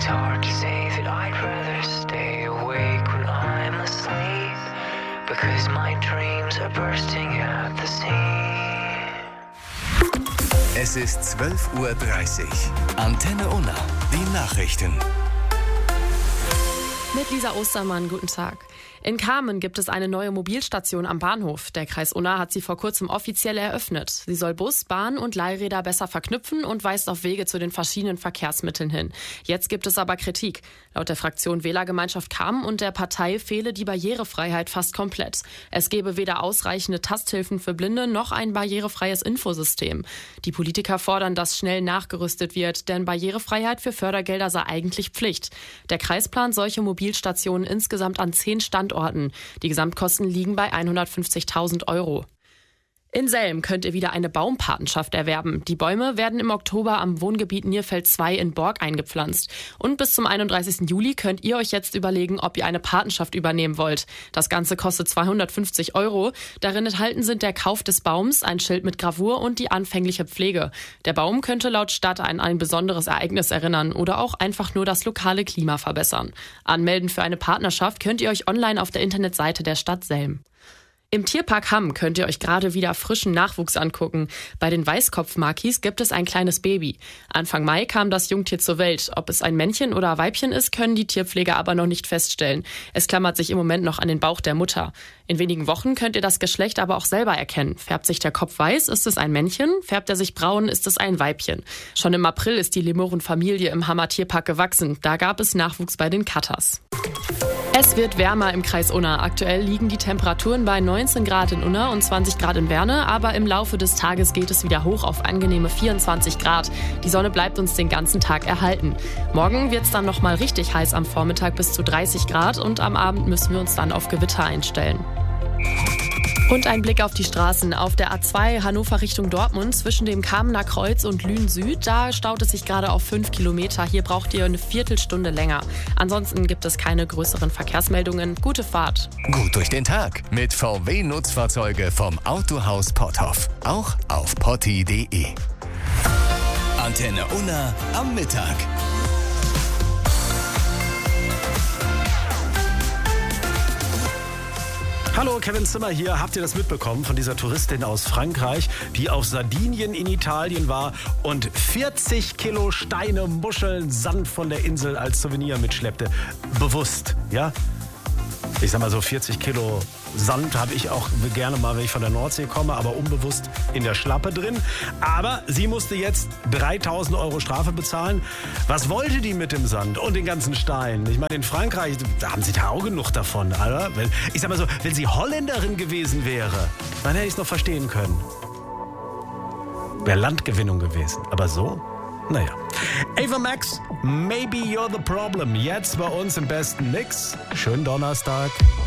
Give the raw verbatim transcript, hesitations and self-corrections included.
hard to say that I'd rather stay awake when I'm asleep, because my dreams are bursting at the seams. Es ist zwölf Uhr dreißig. Antenne Unna, die Nachrichten. Mit Lisa Ostermann, guten Tag. In Kamen gibt es eine neue Mobilstation am Bahnhof. Der Kreis Unna hat sie vor kurzem offiziell eröffnet. Sie soll Bus, Bahn und Leihräder besser verknüpfen und weist auf Wege zu den verschiedenen Verkehrsmitteln hin. Jetzt gibt es aber Kritik. Laut der Fraktion Wählergemeinschaft Kamen und der Partei fehle die Barrierefreiheit fast komplett. Es gebe weder ausreichende Tasthilfen für Blinde noch ein barrierefreies Infosystem. Die Politiker fordern, dass schnell nachgerüstet wird, denn Barrierefreiheit für Fördergelder sei eigentlich Pflicht. Der Kreis plant solche Mobilstationen insgesamt an zehn Standorten. Die Gesamtkosten liegen bei hundertfünfzigtausend Euro. In Selm könnt ihr wieder eine Baumpatenschaft erwerben. Die Bäume werden im Oktober am Wohngebiet Nierfeld zwei in Borg eingepflanzt. Und bis zum einunddreißigsten Juli könnt ihr euch jetzt überlegen, ob ihr eine Patenschaft übernehmen wollt. Das Ganze kostet zweihundertfünfzig Euro. Darin enthalten sind der Kauf des Baums, ein Schild mit Gravur und die anfängliche Pflege. Der Baum könnte laut Stadt an ein besonderes Ereignis erinnern oder auch einfach nur das lokale Klima verbessern. Anmelden für eine Partnerschaft könnt ihr euch online auf der Internetseite der Stadt Selm. Im Tierpark Hamm könnt ihr euch gerade wieder frischen Nachwuchs angucken. Bei den Weißkopfmakis gibt es ein kleines Baby. Anfang Mai kam das Jungtier zur Welt. Ob es ein Männchen oder Weibchen ist, können die Tierpfleger aber noch nicht feststellen. Es klammert sich im Moment noch an den Bauch der Mutter. In wenigen Wochen könnt ihr das Geschlecht aber auch selber erkennen. Färbt sich der Kopf weiß, ist es ein Männchen. Färbt er sich braun, ist es ein Weibchen. Schon im April ist die Lemuren-Familie im Hammer Tierpark gewachsen. Da gab es Nachwuchs bei den Katas. Es wird wärmer im Kreis Unna. Aktuell liegen die Temperaturen bei neunzehn Grad in Unna und zwanzig Grad in Werne, aber im Laufe des Tages geht es wieder hoch auf angenehme vierundzwanzig Grad. Die Sonne bleibt uns den ganzen Tag erhalten. Morgen wird es dann noch mal richtig heiß am Vormittag bis zu dreißig Grad und am Abend müssen wir uns dann auf Gewitter einstellen. Und ein Blick auf die Straßen. Auf der A zwei Hannover Richtung Dortmund zwischen dem Kamener Kreuz und Lünen Süd, da staut es sich gerade auf fünf Kilometer. Hier braucht ihr eine Viertelstunde länger. Ansonsten gibt es keine größeren Verkehrsmeldungen. Gute Fahrt. Gut durch den Tag mit V W-Nutzfahrzeuge vom Autohaus Potthoff. Auch auf potti punkt de. Antenne Unna am Mittag. Hallo, Kevin Zimmer hier. Habt ihr das mitbekommen von dieser Touristin aus Frankreich, die auf Sardinien in Italien war und vierzig Kilo Steine, Muscheln, Sand von der Insel als Souvenir mitschleppte? Bewusst, ja? Ich sag mal so vierzig Kilo Sand habe ich auch gerne mal, wenn ich von der Nordsee komme, aber unbewusst in der Schlappe drin. Aber sie musste jetzt dreitausend Euro Strafe bezahlen. Was wollte die mit dem Sand und den ganzen Steinen? Ich meine, in Frankreich, da haben sie da auch genug davon, oder? Ich sag mal so, wenn sie Holländerin gewesen wäre, dann hätte ich es noch verstehen können. Wäre Landgewinnung gewesen. Aber so? Naja. Ava Max, Maybe You're the Problem. Jetzt bei uns im besten Mix. Schönen Donnerstag.